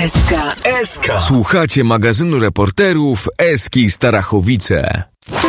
SK. Słuchacie magazynu reporterów Eski Starachowice.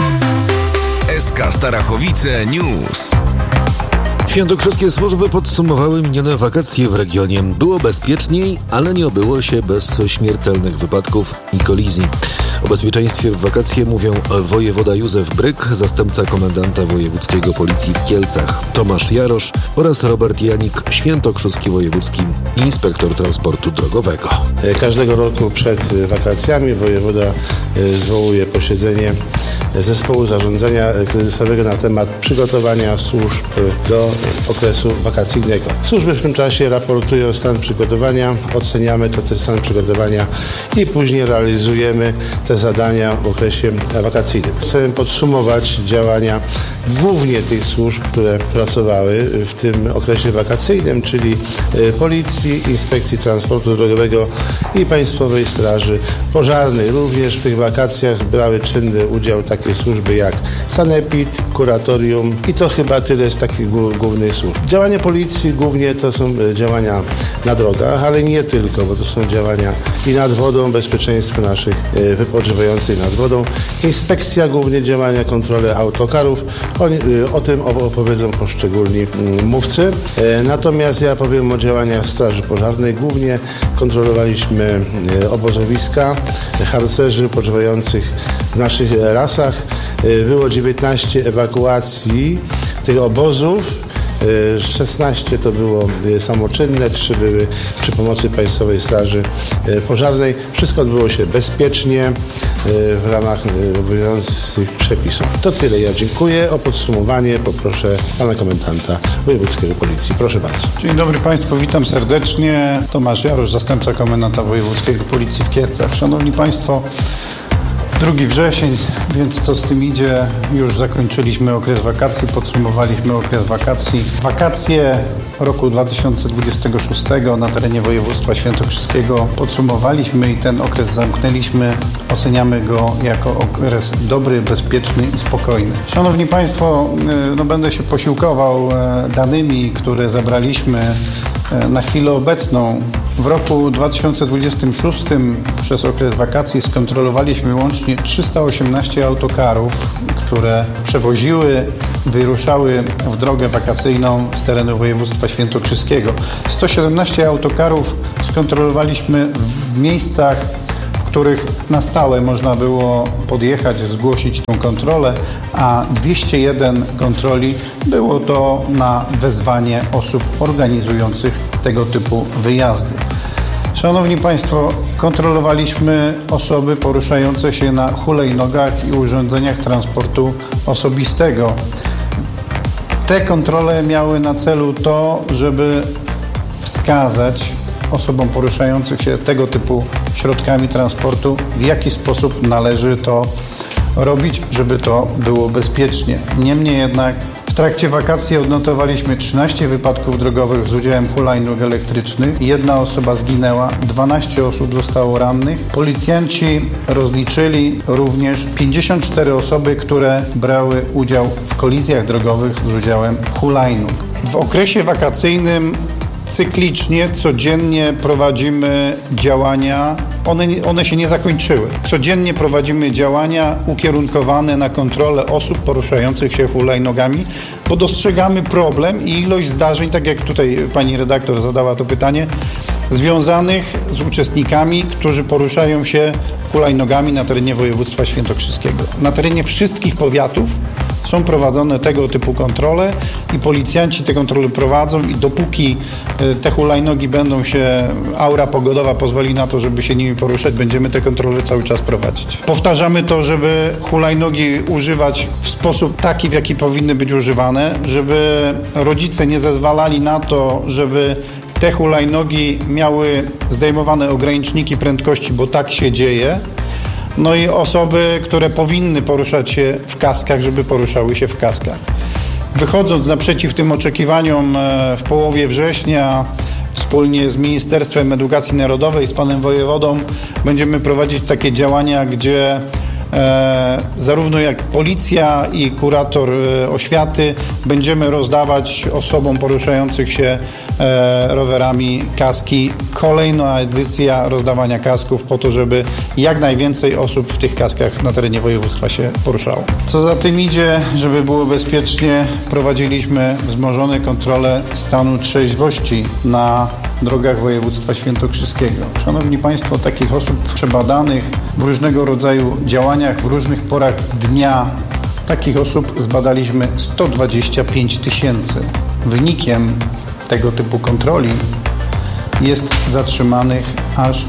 SK Starachowice News. Świętokrzyskie służby podsumowały minione wakacje w regionie. Było bezpieczniej, ale nie obyło się bez śmiertelnych wypadków i kolizji. O bezpieczeństwie w wakacje mówią wojewoda Józef Bryk, zastępca komendanta wojewódzkiego policji w Kielcach Tomasz Jarosz oraz Robert Janik, świętokrzyski wojewódzki inspektor transportu drogowego. Każdego roku przed wakacjami wojewoda zwołuje posiedzenie zespołu zarządzania kryzysowego na temat przygotowania służb do okresu wakacyjnego. Służby w tym czasie raportują stan przygotowania, oceniamy ten stan przygotowania i później realizujemy te zadania w okresie wakacyjnym. Chcemy podsumować działania głównie tych służb, które pracowały w tym okresie wakacyjnym, czyli Policji, Inspekcji Transportu Drogowego i Państwowej Straży Pożarnej. Również w tych wakacjach brały czynny udział takie służby jak sanepid, kuratorium i to chyba tyle z takich głównych służb. Działania policji głównie to są działania na drogach, ale nie tylko, bo to są działania i nad wodą, bezpieczeństwo naszych wypoczywających nad wodą. Inspekcja głównie działania, kontrole autokarów. O tym opowiedzą poszczególni mówcy. Natomiast ja powiem o działaniach Straży Pożarnej. Głównie kontrolowaliśmy obozowiska harcerzy wypoczywających w naszych lasach. Było 19 ewakuacji tych obozów. 16 to było samoczynne, 3 były przy pomocy Państwowej Straży Pożarnej. Wszystko odbyło się bezpiecznie w ramach obowiązujących przepisów. To tyle. Ja dziękuję. O podsumowanie poproszę pana komendanta wojewódzkiego Policji. Proszę bardzo. Dzień dobry Państwu, witam serdecznie. Tomasz Jarosz, zastępca komendanta wojewódzkiego Policji w Kielcach. Szanowni Państwo, 2 wrzesień, więc co z tym idzie? Już zakończyliśmy okres wakacji, podsumowaliśmy okres wakacji. Wakacje roku 2026 na terenie województwa świętokrzyskiego podsumowaliśmy i ten okres zamknęliśmy. Oceniamy go jako okres dobry, bezpieczny i spokojny. Szanowni Państwo, będę się posiłkował danymi, które zebraliśmy na chwilę obecną. W roku 2026 przez okres wakacji skontrolowaliśmy łącznie 318 autokarów, które przewoziły, wyruszały w drogę wakacyjną z terenu województwa świętokrzyskiego. 117 autokarów skontrolowaliśmy w miejscach, w których na stałe można było podjechać, zgłosić tą kontrolę, a 201 kontroli było to na wezwanie osób organizujących tego typu wyjazdy. Szanowni Państwo, kontrolowaliśmy osoby poruszające się na hulajnogach i urządzeniach transportu osobistego. Te kontrole miały na celu to, żeby wskazać osobom poruszających się tego typu środkami transportu, w jaki sposób należy to robić, żeby to było bezpiecznie. Niemniej jednak w trakcie wakacji odnotowaliśmy 13 wypadków drogowych z udziałem hulajnóg elektrycznych. 1 osoba zginęła, 12 osób zostało rannych. Policjanci rozliczyli również 54 osoby, które brały udział w kolizjach drogowych z udziałem hulajnóg. W okresie wakacyjnym cyklicznie, codziennie prowadzimy działania, one się nie zakończyły. Codziennie prowadzimy działania ukierunkowane na kontrolę osób poruszających się hulajnogami, bo dostrzegamy problem i ilość zdarzeń, tak jak tutaj pani redaktor zadała to pytanie, związanych z uczestnikami, którzy poruszają się hulajnogami na terenie województwa świętokrzyskiego. Na terenie wszystkich powiatów są prowadzone tego typu kontrole i policjanci te kontrole prowadzą i dopóki te hulajnogi będą się, aura pogodowa pozwoli na to, żeby się nimi poruszać, będziemy te kontrole cały czas prowadzić. Powtarzamy to, żeby hulajnogi używać w sposób taki, w jaki powinny być używane, żeby rodzice nie zezwalali na to, żeby te hulajnogi miały zdejmowane ograniczniki prędkości, bo tak się dzieje. No i osoby, które powinny poruszać się w kaskach, żeby poruszały się w kaskach. Wychodząc naprzeciw tym oczekiwaniom w połowie września, wspólnie z Ministerstwem Edukacji Narodowej, z panem wojewodą, będziemy prowadzić takie działania, gdzie zarówno jak policja i kurator oświaty będziemy rozdawać osobom poruszających się rowerami kaski. Kolejna edycja rozdawania kasków po to, żeby jak najwięcej osób w tych kaskach na terenie województwa się poruszało. Co za tym idzie, żeby było bezpiecznie, prowadziliśmy wzmożone kontrole stanu trzeźwości na drogach województwa świętokrzyskiego. Szanowni Państwo, takich osób przebadanych w różnego rodzaju działaniach, w różnych porach dnia, takich osób zbadaliśmy 125 000. Wynikiem tego typu kontroli jest zatrzymanych aż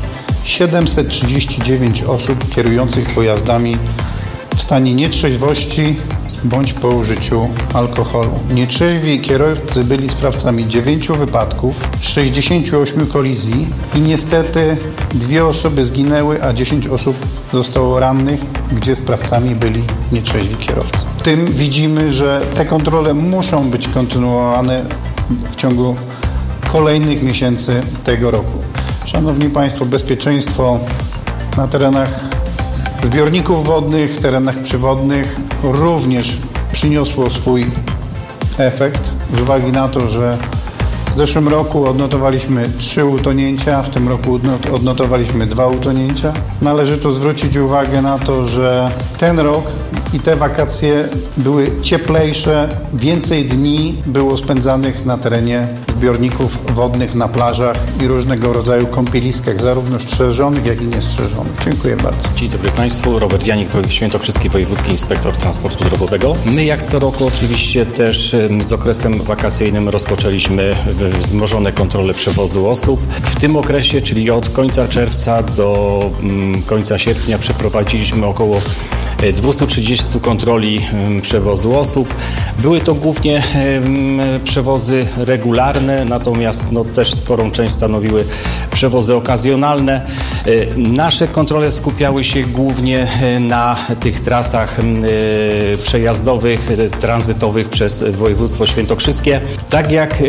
739 osób kierujących pojazdami w stanie nietrzeźwości bądź po użyciu alkoholu. Nietrzeźwi kierowcy byli sprawcami 9 wypadków, 68 kolizji i niestety 2 osoby zginęły, a 10 osób zostało rannych, gdzie sprawcami byli nietrzeźwi kierowcy. W tym widzimy, że te kontrole muszą być kontynuowane w ciągu kolejnych miesięcy tego roku. Szanowni Państwo, bezpieczeństwo na terenach zbiorników wodnych, terenach przywodnych również przyniosło swój efekt z uwagi na to, że w zeszłym roku odnotowaliśmy 3 utonięcia, w tym roku odnotowaliśmy 2 utonięcia. Należy tu zwrócić uwagę na to, że ten rok i te wakacje były cieplejsze, więcej dni było spędzanych na terenie zbiorników wodnych, na plażach i różnego rodzaju kąpieliskach, zarówno strzeżonych, jak i niestrzeżonych. Dziękuję bardzo. Dzień dobry Państwu, Robert Janik, Świętokrzyski Wojewódzki Inspektor Transportu Drogowego. My jak co roku oczywiście też z okresem wakacyjnym rozpoczęliśmy wzmożone kontrole przewozu osób. W tym okresie, czyli od końca czerwca do końca sierpnia przeprowadziliśmy około 230 kontroli przewozu osób. Były to głównie przewozy regularne, natomiast też sporą część stanowiły przewozy okazjonalne. Nasze kontrole skupiały się głównie na tych trasach przejazdowych, tranzytowych przez województwo świętokrzyskie. Tak jak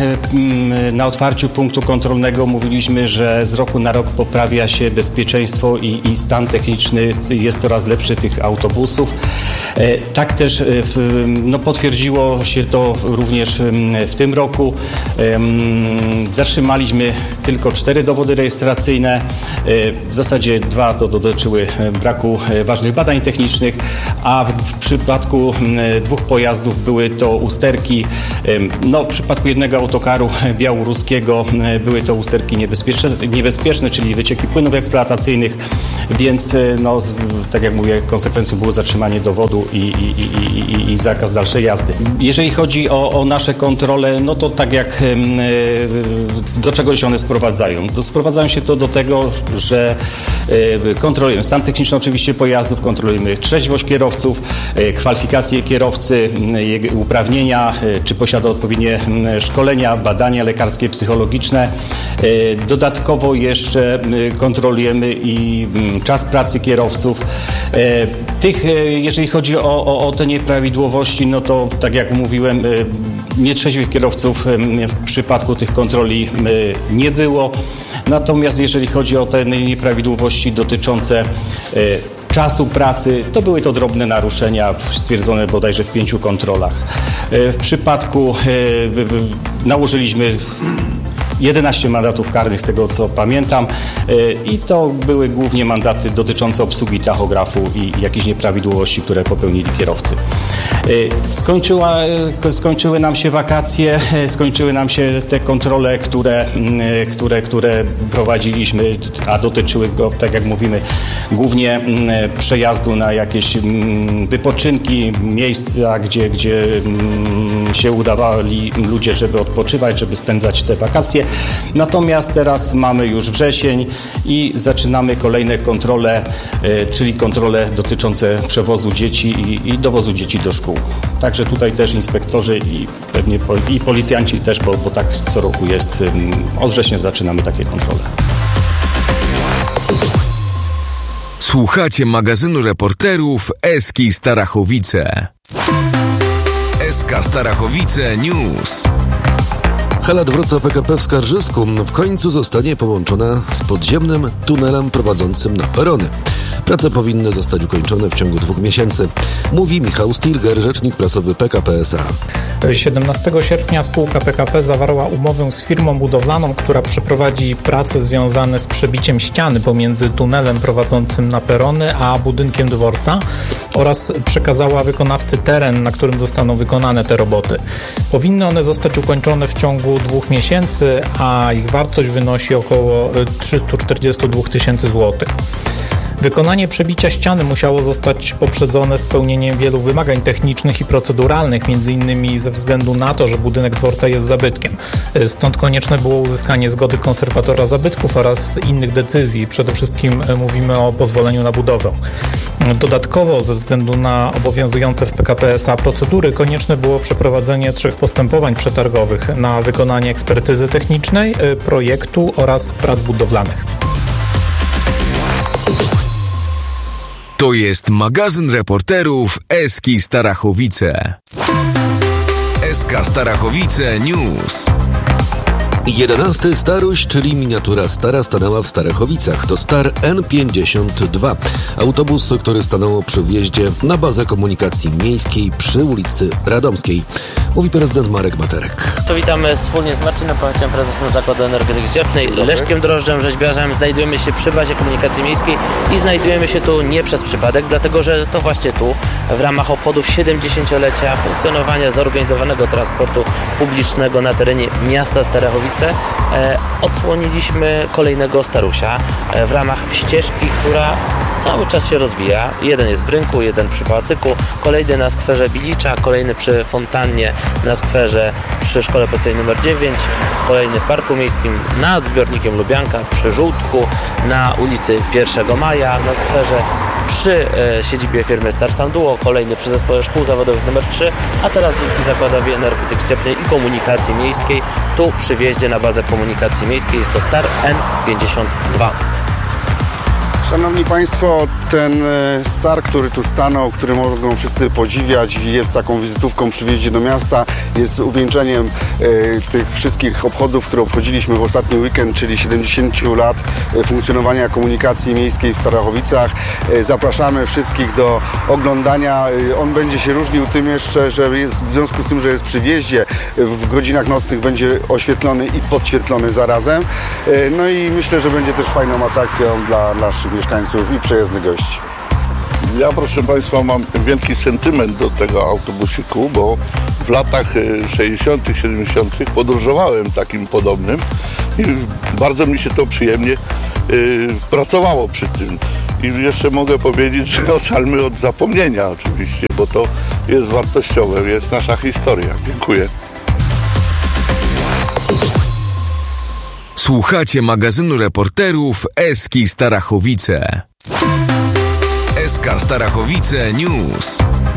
na otwarciu punktu kontrolnego mówiliśmy, że z roku na rok poprawia się bezpieczeństwo i stan techniczny jest coraz lepszy tych autobusów. Tak też potwierdziło się to również w tym roku. Zatrzymaliśmy tylko 4 dowody rejestracyjne. W zasadzie 2 to dotyczyły braku ważnych badań technicznych, a w przypadku 2 pojazdów były to usterki. W przypadku jednego autokaru białoruskiego były to usterki niebezpieczne, czyli wycieki płynów eksploatacyjnych, więc tak jak mówię, konsekwencją było zatrzymanie dowodu i zakaz dalszej jazdy. Jeżeli chodzi o nasze kontrole, to tak jak do czego się one sprowadzają? Sprowadzają się to do tego, że kontrolujemy stan techniczny oczywiście pojazdów, kontrolujemy trzeźwość kierowców, kwalifikacje kierowcy, jego uprawnienia, czy posiada odpowiednie szkolenia, badania lekarskie, psychologiczne. Dodatkowo jeszcze kontrolujemy i czas pracy kierowców. Jeżeli chodzi o te nieprawidłowości, to tak jak mówiłem, nietrzeźwych kierowców w przypadku tych kontroli nie było. Natomiast jeżeli chodzi o te nieprawidłowości dotyczące czasu pracy, to były to drobne naruszenia stwierdzone bodajże w 5 kontrolach. W przypadku nałożyliśmy 11 mandatów karnych z tego co pamiętam i to były głównie mandaty dotyczące obsługi tachografu i jakichś nieprawidłowości, które popełnili kierowcy. Skończyły nam się wakacje, skończyły nam się te kontrole, które prowadziliśmy, a dotyczyły go, tak jak mówimy, głównie przejazdu na jakieś wypoczynki, miejsca, gdzie się udawali ludzie, żeby odpoczywać, żeby spędzać te wakacje. Natomiast teraz mamy już wrzesień i zaczynamy kolejne kontrole, czyli kontrole dotyczące przewozu dzieci i dowozu dzieci do szkół. Także tutaj też inspektorzy i pewnie i policjanci też, bo tak co roku jest, od września zaczynamy takie kontrole. Słuchacie magazynu reporterów Eski Starachowice. SK Starachowice News. Hala dworca PKP w Skarżysku w końcu zostanie połączona z podziemnym tunelem prowadzącym na perony. Prace powinny zostać ukończone w ciągu 2 miesięcy, mówi Michał Stilger, rzecznik prasowy PKP S.A. 17 sierpnia spółka PKP zawarła umowę z firmą budowlaną, która przeprowadzi prace związane z przebiciem ściany pomiędzy tunelem prowadzącym na perony a budynkiem dworca oraz przekazała wykonawcy teren, na którym zostaną wykonane te roboty. Powinny one zostać ukończone w ciągu 2 miesięcy, a ich wartość wynosi około 342 tysięcy złotych. Wykonanie przebicia ściany musiało zostać poprzedzone spełnieniem wielu wymagań technicznych i proceduralnych, m.in. ze względu na to, że budynek dworca jest zabytkiem. Stąd konieczne było uzyskanie zgody konserwatora zabytków oraz innych decyzji. Przede wszystkim mówimy o pozwoleniu na budowę. Dodatkowo, ze względu na obowiązujące w PKP S.A. procedury, konieczne było przeprowadzenie 3 postępowań przetargowych na wykonanie ekspertyzy technicznej, projektu oraz prac budowlanych. To jest magazyn reporterów Eski Starachowice. Eska Starachowice News. 11 Staruś, czyli miniatura Stara, stanęła w Starachowicach. To Star N52. Autobus, który stanął przy wjeździe na bazę komunikacji miejskiej przy ulicy Radomskiej. Mówi prezydent Marek Materek. To witamy wspólnie z Marcinem Pochaciem, prezesem Zakładu Energetyki Cieplnej, Leszkiem Drożdżem, rzeźbiarzem. Znajdujemy się przy bazie komunikacji miejskiej i znajdujemy się tu nie przez przypadek, dlatego że to właśnie tu, w ramach obchodów 70-lecia funkcjonowania zorganizowanego transportu publicznego na terenie miasta Starachowice, odsłoniliśmy kolejnego Starusia w ramach ścieżki, która cały czas się rozwija. Jeden jest w rynku, jeden przy pałacyku, kolejny na skwerze Bilicza, kolejny przy fontannie na skwerze przy szkole podstawowej nr 9, kolejny w Parku Miejskim, nad zbiornikiem Lubianka, przy Żółtku, na ulicy 1 Maja, na skwerze przy siedzibie firmy Star Sanduo, kolejny przy Zespole Szkół Zawodowych nr 3, a teraz dzięki Zakładowi Energetyki Cieplnej i Komunikacji Miejskiej, tu przy wjeździe na bazę komunikacji miejskiej jest to Star N52. Szanowni Państwo, ten Star, który tu stanął, który mogą wszyscy podziwiać, jest taką wizytówką przy wjeździe do miasta, jest uwieńczeniem tych wszystkich obchodów, które obchodziliśmy w ostatni weekend, czyli 70 lat funkcjonowania komunikacji miejskiej w Starachowicach. Zapraszamy wszystkich do oglądania. On będzie się różnił tym jeszcze, że jest, w związku z tym, że jest przy wjeździe, w godzinach nocnych będzie oświetlony i podświetlony zarazem. No i myślę, że będzie też fajną atrakcją dla naszych mieszkańców i przejezdnych gości. Ja, proszę Państwa, mam wielki sentyment do tego autobusiku, bo w latach 60., 70. podróżowałem takim podobnym i bardzo mi się to przyjemnie pracowało przy tym. I jeszcze mogę powiedzieć, że ocalmy od zapomnienia oczywiście, bo to jest wartościowe, jest nasza historia. Dziękuję. Słuchacie magazynu reporterów Eski Starachowice. Eska Starachowice News.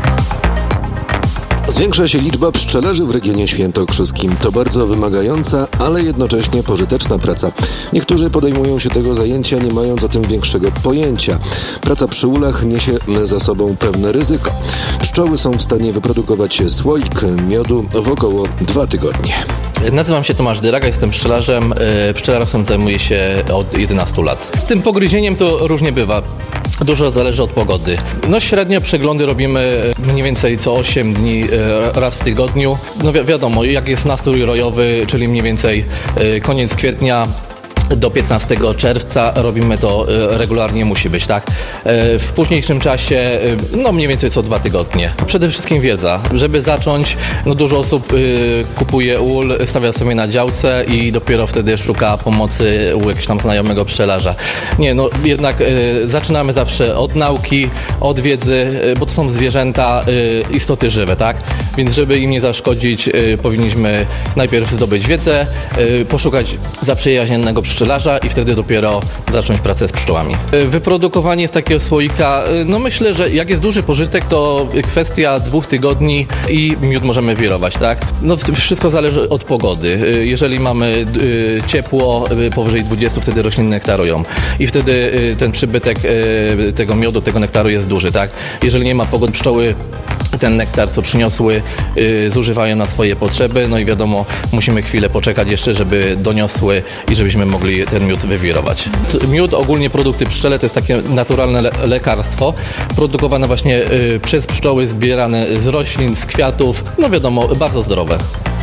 Zwiększa się liczba pszczelarzy w regionie świętokrzyskim. To bardzo wymagająca, ale jednocześnie pożyteczna praca. Niektórzy podejmują się tego zajęcia, nie mając o tym większego pojęcia. Praca przy ulach niesie za sobą pewne ryzyko. Pszczoły są w stanie wyprodukować słoik miodu w około 2 tygodnie. Nazywam się Tomasz Dyraka, jestem pszczelarzem. Pszczelarstwem zajmuję się od 11 lat. Z tym pogryzieniem to różnie bywa. Dużo zależy od pogody. No średnio przeglądy robimy mniej więcej co 8 dni raz w tygodniu. No wiadomo, jak jest nastrój rojowy, czyli mniej więcej koniec kwietnia do 15 czerwca robimy to regularnie, musi być, tak? W późniejszym czasie, no mniej więcej co 2 tygodnie. Przede wszystkim wiedza. Żeby zacząć, no dużo osób kupuje ul, stawia sobie na działce i dopiero wtedy szuka pomocy u jakiegoś tam znajomego pszczelarza. Nie, no jednak zaczynamy zawsze od nauki, od wiedzy, bo to są zwierzęta, istoty żywe, tak? Więc żeby im nie zaszkodzić, powinniśmy najpierw zdobyć wiedzę, poszukać zaprzyjaźnionego pszczelarza i wtedy dopiero zacząć pracę z pszczołami. Wyprodukowanie z takiego słoika, no myślę, że jak jest duży pożytek, to kwestia 2 tygodni i miód możemy wirować, tak? No wszystko zależy od pogody. Jeżeli mamy ciepło, powyżej 20, wtedy rośliny nektarują i wtedy ten przybytek tego miodu, tego nektaru jest duży, tak? Jeżeli nie ma pogody, pszczoły ten nektar, co przyniosły, zużywają na swoje potrzeby. No i wiadomo, musimy chwilę poczekać jeszcze, żeby doniosły i żebyśmy mogli ten miód wywirować. Miód, ogólnie produkty pszczele, to jest takie naturalne lekarstwo, produkowane właśnie przez pszczoły, zbierane z roślin, z kwiatów. No wiadomo, bardzo zdrowe.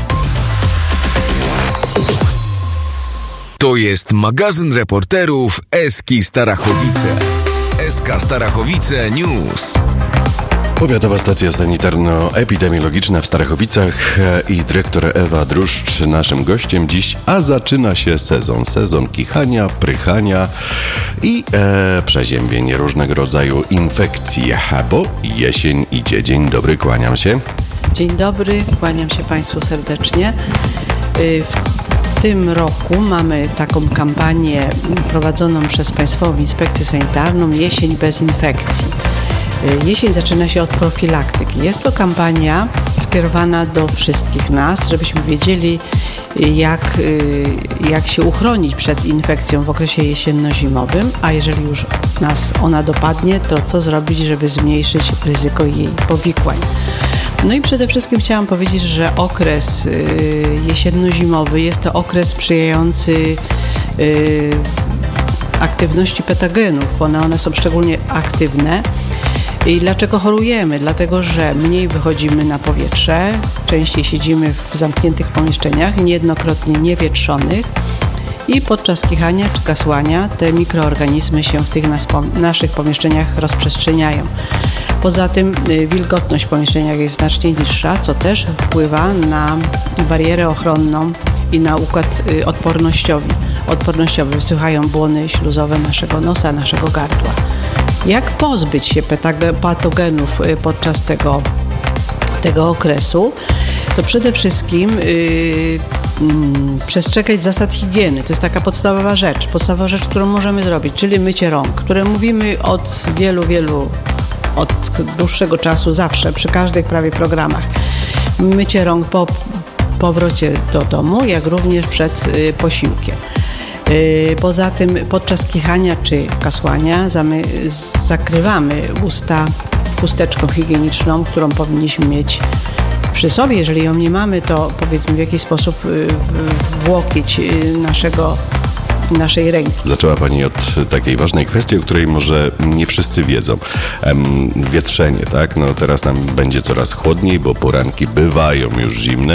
To jest magazyn reporterów Eski Starachowice. SK Starachowice News. Powiatowa Stacja Sanitarno-Epidemiologiczna w Starachowicach i dyrektor Ewa Druszcz naszym gościem dziś, a zaczyna się sezon kichania, prychania i przeziębień, różnego rodzaju infekcji, bo jesień idzie. Dzień dobry, kłaniam się. Dzień dobry, kłaniam się Państwu serdecznie. W tym roku mamy taką kampanię prowadzoną przez Państwową Inspekcję Sanitarną Jesień bez infekcji. Jesień zaczyna się od profilaktyki. Jest to kampania skierowana do wszystkich nas, żebyśmy wiedzieli, jak się uchronić przed infekcją w okresie jesienno-zimowym, a jeżeli już nas ona dopadnie, to co zrobić, żeby zmniejszyć ryzyko jej powikłań. No i przede wszystkim chciałam powiedzieć, że okres jesienno-zimowy jest to okres sprzyjający aktywności patogenów, bo one są szczególnie aktywne. I dlaczego chorujemy? Dlatego, że mniej wychodzimy na powietrze, częściej siedzimy w zamkniętych pomieszczeniach, niejednokrotnie niewietrzonych i podczas kichania czy kasłania te mikroorganizmy się w tych naszych pomieszczeniach rozprzestrzeniają. Poza tym wilgotność w pomieszczeniach jest znacznie niższa, co też wpływa na barierę ochronną i na układ odpornościowy. Wysychają błony śluzowe naszego nosa, naszego gardła. Jak pozbyć się patogenów podczas tego okresu? To przede wszystkim przestrzegać zasad higieny. To jest taka podstawowa rzecz, którą możemy zrobić, czyli mycie rąk, które mówimy od od dłuższego czasu zawsze, przy każdych prawie programach. Mycie rąk po powrocie do domu, jak również przed posiłkiem. Poza tym podczas kichania czy kasłania zakrywamy usta chusteczką higieniczną, którą powinniśmy mieć przy sobie. Jeżeli ją nie mamy, to powiedzmy w jakiś sposób w łokieć naszej ręki. Zaczęła Pani od takiej ważnej kwestii, o której może nie wszyscy wiedzą. Wietrzenie, tak? No teraz nam będzie coraz chłodniej, bo poranki bywają już zimne.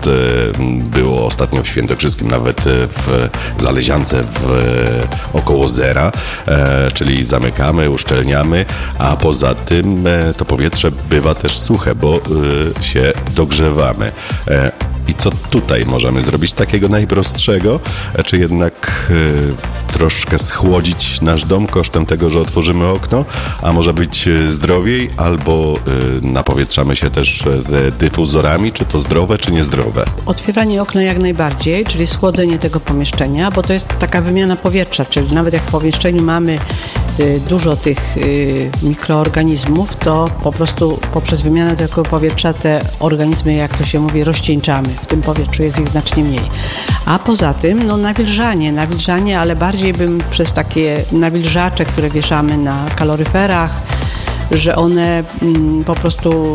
Było ostatnio w Świętokrzyskim nawet w Zaleziance około zera, czyli zamykamy, uszczelniamy, a poza tym to powietrze bywa też suche, bo się dogrzewamy. I co tutaj możemy zrobić takiego najprostszego, czy jednak troszkę schłodzić nasz dom kosztem tego, że otworzymy okno, a może być zdrowiej, albo napowietrzamy się też dyfuzorami, czy to zdrowe, czy niezdrowe? Otwieranie okna jak najbardziej, czyli schłodzenie tego pomieszczenia, bo to jest taka wymiana powietrza, czyli nawet jak w pomieszczeniu mamy dużo tych mikroorganizmów, to po prostu poprzez wymianę tego powietrza te organizmy, jak to się mówi, rozcieńczamy. W tym powietrzu jest ich znacznie mniej. A poza tym, nawilżanie, ale bardziej bym przez takie nawilżacze, które wieszamy na kaloryferach, że one po prostu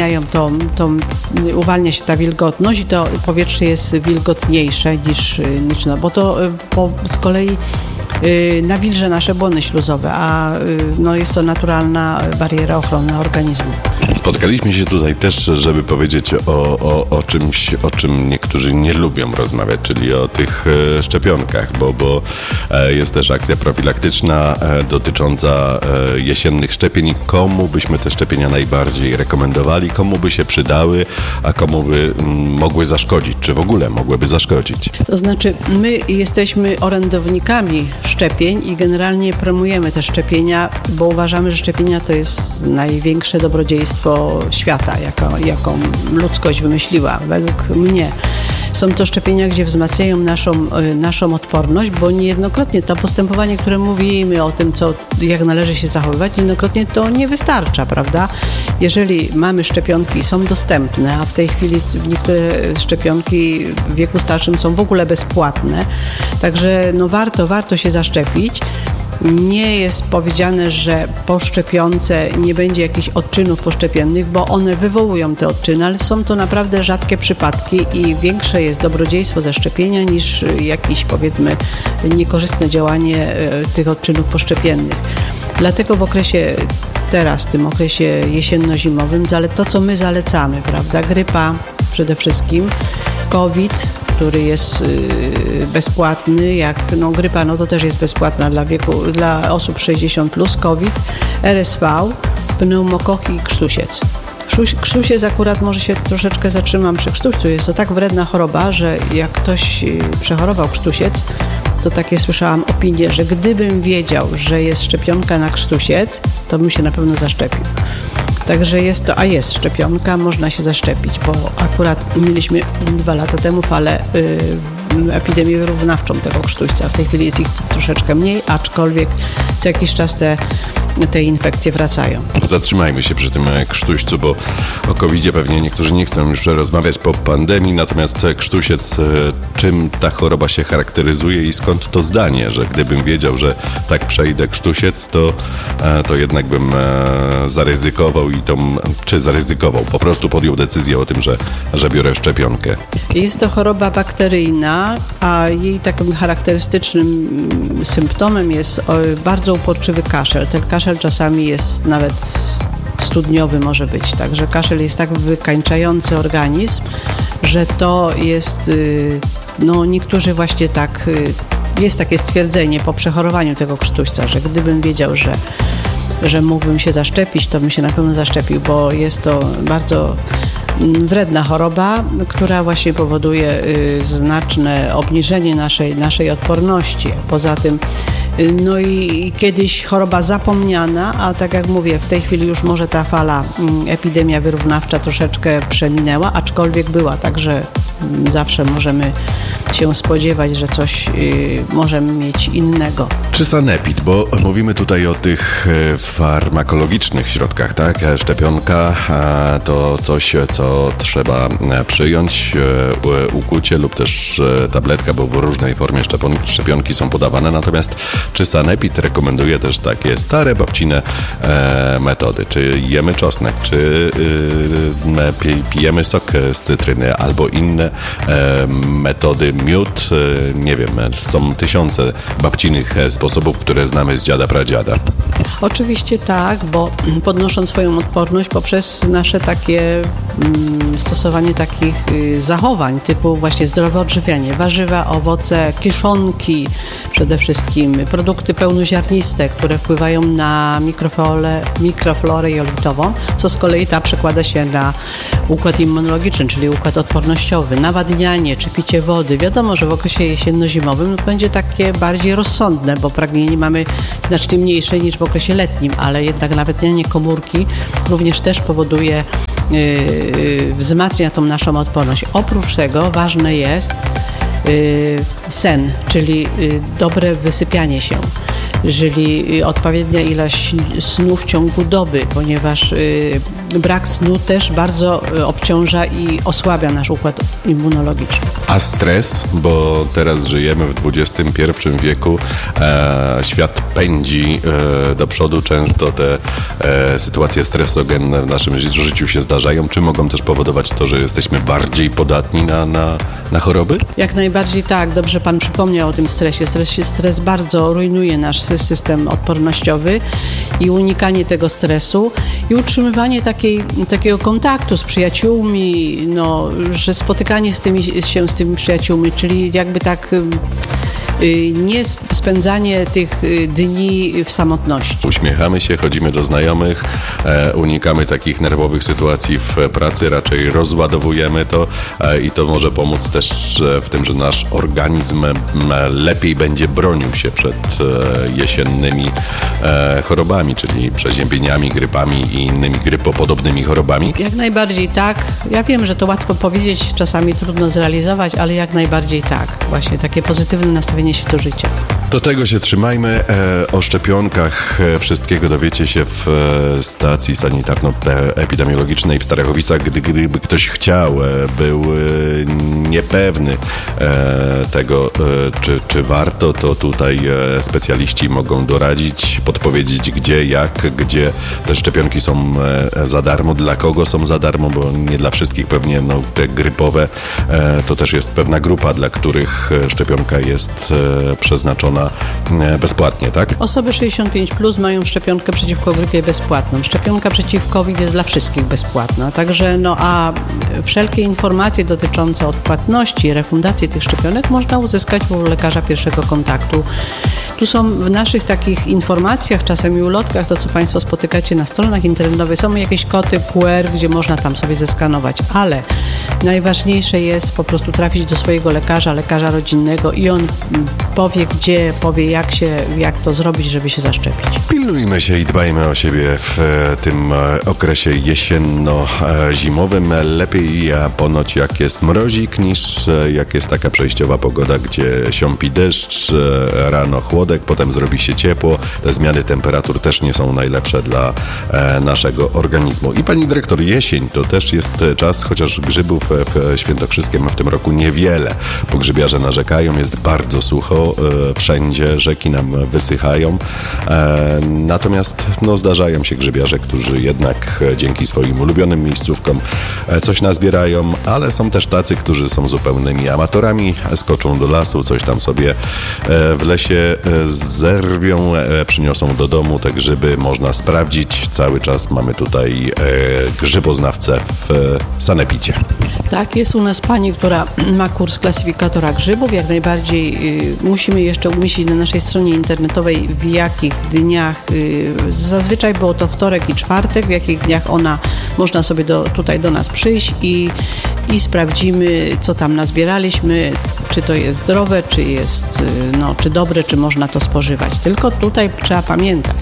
uwalnia się ta wilgotność i to powietrze jest wilgotniejsze niż bo to z kolei nawilża nasze błony śluzowe, a jest to naturalna bariera ochronna organizmu. Spotkaliśmy się tutaj też, żeby powiedzieć o czymś, o czym niektórzy nie lubią rozmawiać, czyli o tych szczepionkach, bo jest też akcja profilaktyczna dotycząca jesiennych szczepień. Komu byśmy te szczepienia najbardziej rekomendowali, komu by się przydały, a komu by mogły zaszkodzić, czy w ogóle mogłyby zaszkodzić? To znaczy, my jesteśmy orędownikami szczepień i generalnie promujemy te szczepienia, bo uważamy, że szczepienia to jest największe dobrodziejstwo świata, jaką ludzkość wymyśliła, według mnie. Są to szczepienia, gdzie wzmacniają naszą odporność, bo niejednokrotnie to postępowanie, które mówimy o tym, jak należy się zachowywać, niejednokrotnie to nie wystarcza, prawda? Jeżeli mamy szczepionki i są dostępne, a w tej chwili niektóre szczepionki w wieku starszym są w ogóle bezpłatne, także warto się zaszczepić. Nie jest powiedziane, że po szczepionce nie będzie jakichś odczynów poszczepiennych, bo one wywołują te odczyny, ale są to naprawdę rzadkie przypadki i większe jest dobrodziejstwo zaszczepienia niż jakieś, powiedzmy, niekorzystne działanie tych odczynów poszczepiennych. Dlatego w okresie teraz, w tym okresie jesienno-zimowym, to co my zalecamy, prawda, grypa przede wszystkim, COVID, który jest bezpłatny, grypa, to też jest bezpłatna dla osób 60+, COVID, RSV, pneumokoki i krztusiec. Krztusiec akurat może się troszeczkę zatrzymam przy krztuścu. Jest to tak wredna choroba, że jak ktoś przechorował krztusiec, to takie słyszałam opinie, że gdybym wiedział, że jest szczepionka na krztusiec, to bym się na pewno zaszczepił. Także jest szczepionka, można się zaszczepić, bo akurat mieliśmy 2 lata temu falę epidemię wyrównawczą tego krztuśca. W tej chwili jest ich troszeczkę mniej, aczkolwiek co jakiś czas te infekcje wracają. Zatrzymajmy się przy tym krztuścu, bo o COVID-zie pewnie niektórzy nie chcą już rozmawiać po pandemii, natomiast krztusiec, czym ta choroba się charakteryzuje i skąd to zdanie, że gdybym wiedział, że tak przejdę krztusiec, to jednak bym zaryzykował po prostu podjął decyzję o tym, że biorę szczepionkę. Jest to choroba bakteryjna, a jej takim charakterystycznym symptomem jest bardzo uporczywy kaszel. Ten kaszel czasami jest nawet studniowy może być, także kaszel jest tak wykańczający organizm, że to jest, niektórzy właśnie tak, jest takie stwierdzenie po przechorowaniu tego krztuśca, że gdybym wiedział, że mógłbym się zaszczepić, to bym się na pewno zaszczepił, bo jest to bardzo wredna choroba, która właśnie powoduje znaczne obniżenie naszej odporności. Poza tym i kiedyś choroba zapomniana, a tak jak mówię, w tej chwili już może ta fala, epidemia wyrównawcza troszeczkę przeminęła, aczkolwiek była, także zawsze możemy się spodziewać, że coś możemy mieć innego. Czy sanepid, bo mówimy tutaj o tych farmakologicznych środkach, tak? Szczepionka to coś, co trzeba przyjąć, ukucie lub też tabletka, bo w różnej formie szczepionki są podawane, natomiast czy sanepid rekomenduje też takie stare babcine metody? Czy jemy czosnek, czy pijemy sok z cytryny albo inne metody, miód, nie wiem, są tysiące babcinych sposobów, które znamy z dziada, pradziada. Oczywiście tak, bo podnoszą swoją odporność poprzez nasze takie stosowanie takich zachowań typu właśnie zdrowe odżywianie, warzywa, owoce, kiszonki przede wszystkim, produkty pełnoziarniste, które wpływają na mikroflorę jelitową, co z kolei przekłada się na układ immunologiczny, czyli układ odpornościowy, nawadnianie czy picie wody. Wiadomo, że w okresie jesienno-zimowym będzie takie bardziej rozsądne, bo pragnienie mamy znacznie mniejsze niż w okresie letnim, ale jednak nawadnianie komórki również też powoduje, wzmacnia tą naszą odporność. Oprócz tego ważne jest sen, czyli dobre wysypianie się, czyli odpowiednia ilość snu w ciągu doby, ponieważ brak snu też bardzo obciąża i osłabia nasz układ immunologiczny. A stres, bo teraz żyjemy w XXI wieku, świat pędzi do przodu, często te sytuacje stresogenne w naszym życiu się zdarzają. Czy mogą też powodować to, że jesteśmy bardziej podatni na choroby? Jak najbardziej tak, dobrze Pan przypomniał o tym stresie. Stres bardzo rujnuje nasz system odpornościowy i unikanie tego stresu i utrzymywanie takiego kontaktu z przyjaciółmi, że spotykanie się z tymi przyjaciółmi, czyli jakby tak nie spędzanie tych dni w samotności. Uśmiechamy się, chodzimy do znajomych, unikamy takich nerwowych sytuacji w pracy, raczej rozładowujemy to i to może pomóc też w tym, że nasz organizm lepiej będzie bronił się przed jesiennymi chorobami, czyli przeziębieniami, grypami i innymi grypopodobnymi chorobami. Jak najbardziej tak. Ja wiem, że to łatwo powiedzieć, czasami trudno zrealizować, ale jak najbardziej tak. Właśnie takie pozytywne nastawienie się do życia. Do tego się trzymajmy. O szczepionkach wszystkiego dowiecie się w stacji sanitarno-epidemiologicznej w Starachowicach. Gdyby ktoś chciał, był niepewny tego, czy warto, to tutaj specjaliści mogą doradzić, podpowiedzieć gdzie, jak, gdzie te szczepionki są za darmo, dla kogo są za darmo, bo nie dla wszystkich pewnie, no, te grypowe to też jest pewna grupa, dla których szczepionka jest przeznaczona bezpłatnie, tak? Osoby 65+ mają szczepionkę przeciwko grypie bezpłatną. Szczepionka przeciw COVID jest dla wszystkich bezpłatna. Także a wszelkie informacje dotyczące odpłatności i refundacji tych szczepionek można uzyskać u lekarza pierwszego kontaktu. Tu są w naszych takich informacjach, czasami ulotkach, to co Państwo spotykacie na stronach internetowych, są jakieś kody QR, gdzie można tam sobie zeskanować, ale najważniejsze jest po prostu trafić do swojego lekarza rodzinnego i on powie gdzie, powie jak to zrobić, żeby się zaszczepić. Pilnujmy się i dbajmy o siebie w tym okresie jesienno-zimowym. Lepiej ponoć jak jest mrozik, niż jak jest taka przejściowa pogoda, gdzie siąpi deszcz, rano chłodek, potem zrobi się ciepło. Te zmiany temperatur też nie są najlepsze dla naszego organizmu. I pani dyrektor, jesień to też jest czas, chociaż grzybów w Świętokrzyskiem w tym roku niewiele. Pogrzybiarze narzekają, jest bardzo sucho wszędzie, rzeki nam wysychają. Natomiast zdarzają się grzybiarze, którzy jednak dzięki swoim ulubionym miejscówkom coś nazbierają, ale są też tacy, którzy są zupełnymi amatorami, skoczą do lasu, coś tam sobie w lesie zerwią, przyniosą do domu te grzyby, można sprawdzić. Cały czas mamy tutaj grzyboznawcę w sanepidzie. Tak, jest u nas pani, która ma kurs klasyfikatora grzybów. Jak najbardziej musimy jeszcze umieścić na naszej stronie internetowej, w jakich dniach, zazwyczaj było to wtorek i czwartek, w jakich dniach można sobie tutaj do nas przyjść i sprawdzimy, co tam nazbieraliśmy, czy to jest zdrowe, czy jest czy dobre, czy można to spożywać. Tylko tutaj trzeba pamiętać,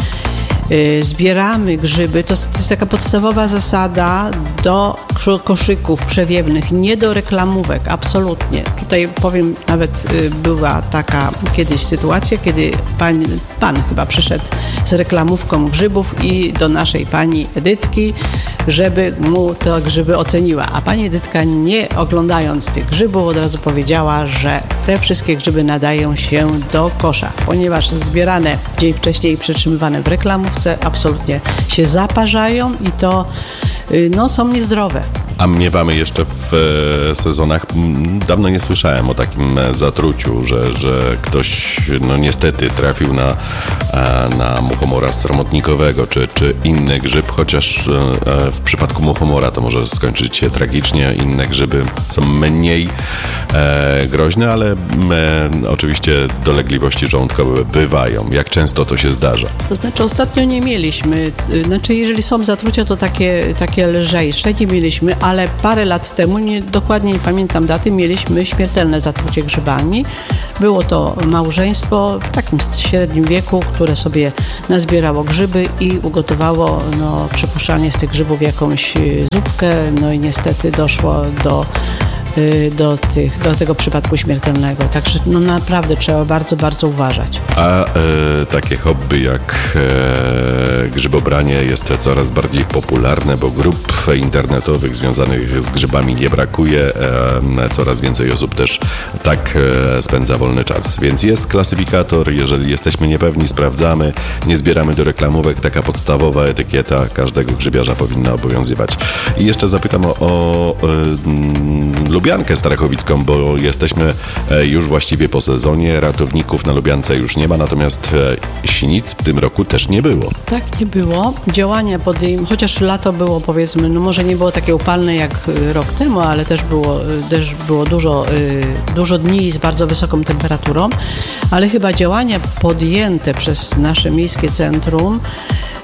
zbieramy grzyby, to jest taka podstawowa zasada do koszyków przewiewnych, nie do reklamówek, absolutnie. Tutaj powiem, nawet była taka kiedyś sytuacja, kiedy pan chyba przyszedł z reklamówką grzybów i do naszej pani Edytki, żeby mu te grzyby oceniła. A pani Edytka, nie oglądając tych grzybów, od razu powiedziała, że te wszystkie grzyby nadają się do kosza, ponieważ zbierane dzień wcześniej i przetrzymywane w reklamówce absolutnie się zaparzają i to są niezdrowe. A miewamy jeszcze w sezonach, dawno nie słyszałem o takim zatruciu, że ktoś niestety trafił na muchomora sromotnikowego czy inny grzyb, chociaż w przypadku muchomora to może skończyć się tragicznie, inne grzyby są mniej groźne, ale oczywiście dolegliwości żołądkowe bywają. Jak często to się zdarza? To znaczy ostatnio nie mieliśmy, jeżeli są zatrucia, to takie lżejsze nie mieliśmy, ale parę lat temu, dokładnie nie pamiętam daty, mieliśmy śmiertelne zatrucie grzybami. Było to małżeństwo w takim średnim wieku, które sobie nazbierało grzyby i ugotowało przypuszczalnie z tych grzybów jakąś zupkę, i niestety doszło do tego przypadku śmiertelnego. Także naprawdę trzeba bardzo, bardzo uważać. A takie hobby jak grzybobranie jest coraz bardziej popularne, bo grup internetowych związanych z grzybami nie brakuje. Coraz więcej osób też tak spędza wolny czas. Więc jest klasyfikator, jeżeli jesteśmy niepewni, sprawdzamy, nie zbieramy do reklamówek. Taka podstawowa etykieta każdego grzybiarza powinna obowiązywać. I jeszcze zapytam o Lubiankę Starachowicką, bo jesteśmy już właściwie po sezonie. Ratowników na Lubiance już nie ma, natomiast sinic w tym roku też nie było. Tak, nie było. Działania chociaż lato było, powiedzmy, może nie było takie upalne jak rok temu, ale też było dużo dni z bardzo wysoką temperaturą, ale chyba działania podjęte przez nasze miejskie centrum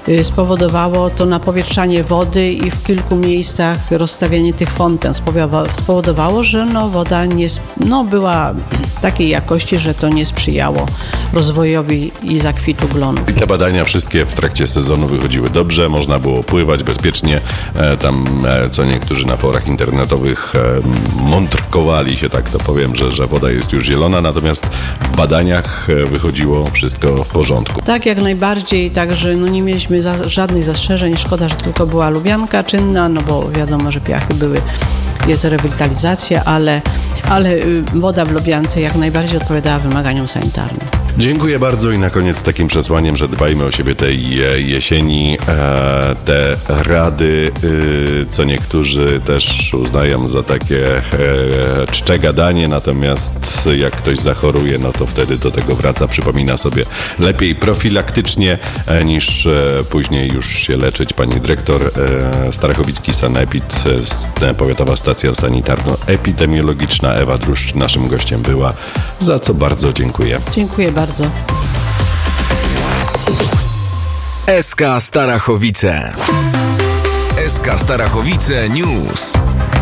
spowodowało to napowietrzanie wody i w kilku miejscach rozstawianie tych fonten spowodowało, że woda była takiej jakości, że to nie sprzyjało rozwojowi i zakwitu glonu. I te badania wszystkie w trakcie sezonu wychodziły dobrze, można było pływać bezpiecznie. Tam co niektórzy na forach internetowych mądrkowali się, tak to powiem, że woda jest już zielona, natomiast w badaniach wychodziło wszystko w porządku. Tak, jak najbardziej, także nie mieliśmy żadnych zastrzeżeń. Szkoda, że tylko była lubianka czynna, bo wiadomo, że piachy jest rewitalizacja, ale woda w lubiance jak najbardziej odpowiadała wymaganiom sanitarnym. Dziękuję bardzo i na koniec z takim przesłaniem, że dbajmy o siebie tej jesieni. Te rady, co niektórzy też uznają za takie czcze gadanie, natomiast jak ktoś zachoruje, to wtedy do tego wraca, przypomina sobie lepiej profilaktycznie niż później już się leczyć. Pani dyrektor Starachowicki Sanepid, Powiatowa Stacja Sanitarno-Epidemiologiczna Ewa Druszcz naszym gościem była, za co bardzo dziękuję. Dziękuję bardzo. SK Starachowice. SK Starachowice News.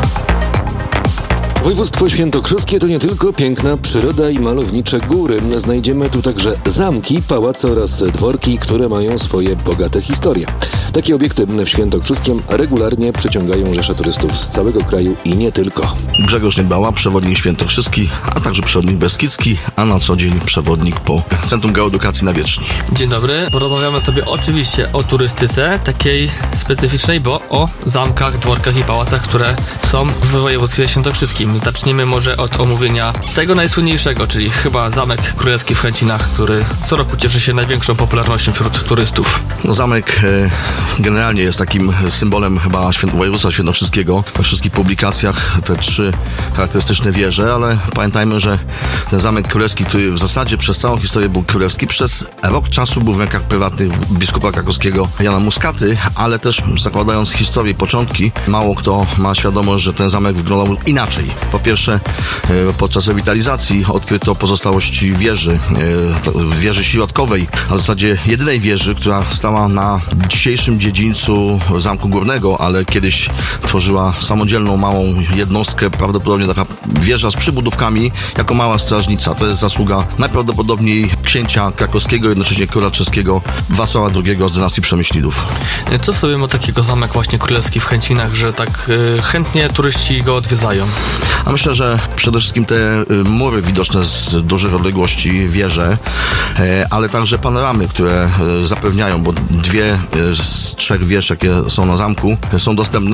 Województwo świętokrzyskie to nie tylko piękna przyroda i malownicze góry. Znajdziemy tu także zamki, pałace oraz dworki, które mają swoje bogate historie. Takie obiekty w Świętokrzyskiem regularnie przyciągają rzesze turystów z całego kraju i nie tylko. Grzegorz Niedbała, przewodnik świętokrzyski, a także przewodnik beskidzki, a na co dzień przewodnik po Centrum Geoedukacji na Wieczni. Dzień dobry. Porozmawiamy sobie oczywiście o turystyce, takiej specyficznej, bo o zamkach, dworkach i pałacach, które są w województwie świętokrzyskim. Zaczniemy może od omówienia tego najsłynniejszego, czyli chyba Zamek Królewski w Chęcinach, który co roku cieszy się największą popularnością wśród turystów. Zamek generalnie jest takim symbolem chyba województwa świętokrzyskiego. We wszystkich publikacjach te 3 charakterystyczne wieże, ale pamiętajmy, że ten Zamek Królewski, który w zasadzie przez całą historię był królewski, przez rok czasu był w rękach prywatnych biskupa krakowskiego Jana Muskaty, ale też zakładając historię, początki, mało kto ma świadomość, że ten zamek wyglądał inaczej. Po pierwsze, podczas rewitalizacji odkryto pozostałości wieży środkowej, a w zasadzie jedynej wieży, która stała na dzisiejszym dziedzińcu Zamku Górnego, ale kiedyś tworzyła samodzielną, małą jednostkę, prawdopodobnie taka wieża z przybudówkami, jako mała strażnica. To jest zasługa najprawdopodobniej księcia krakowskiego, jednocześnie króla czeskiego Wacława II z dynastii Przemyślidów. Co sobie ma takiego Zamek właśnie Królewski w Chęcinach, że tak chętnie turyści go odwiedzają? A myślę, że przede wszystkim te mury widoczne z dużych odległości, wieże, ale także panoramy, które zapewniają, bo 2 z 3 wież, jakie są na zamku, są dostępne